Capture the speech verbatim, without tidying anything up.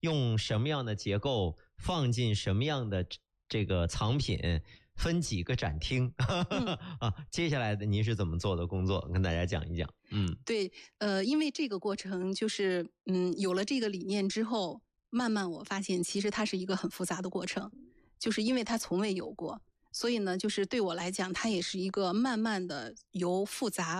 用什么样的结构放进什么样的这个藏品，分几个展厅、嗯、啊？接下来的您是怎么做的工作？跟大家讲一讲。嗯， 对，呃，因为这个过程就是，嗯，有了这个理念之后，慢慢我发现其实它是一个很复杂的过程，就是因为它从未有过，所以呢，就是对我来讲，它也是一个慢慢的由复杂